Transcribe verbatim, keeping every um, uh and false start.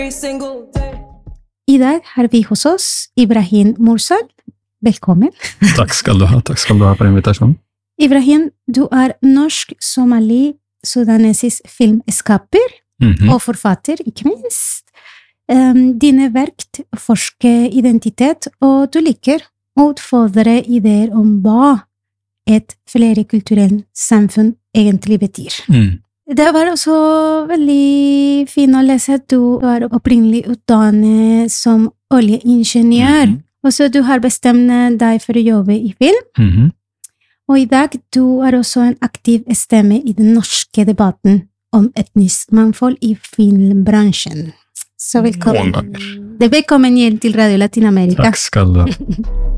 I dag har vi hos oss Ibrahim Mursal. Velkommen. Takk skal du ha. Takk skal du ha for invitasjonen. Ibrahim, du er norsk-somali-sudanesisk filmskaper Mhm. og forfatter, ikke minst. Um, dine verk forsker identitet, og du liker å utfordre ideer om hva et flerkulturelt samfunn egentlig betyr. Mm. Det var også veldig fint å lese at du var opprinnelig utdannet som oljeingeniør, Mhm. og så du har bestemt deg for å jobbe i film. Mhm. Og i dag du er også en aktiv stemme i den norske debatten om etnisk mangfold i filmbransjen. Så velkommen. Mange ganger. Det velkommen igjen til Radio Latinamerika. Takk skal du ha.